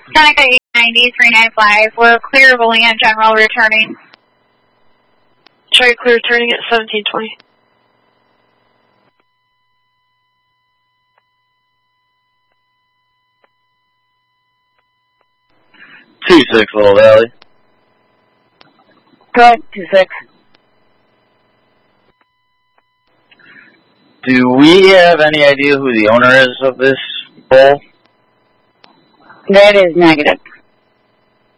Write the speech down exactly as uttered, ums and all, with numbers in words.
Seneca eight ninety, three nine five. We're clear of Olean General returning. Try clear returning at seventeen twenty. two six, Little Valley. Go ahead, two six. Do we have any idea who the owner is of this bowl? That is negative.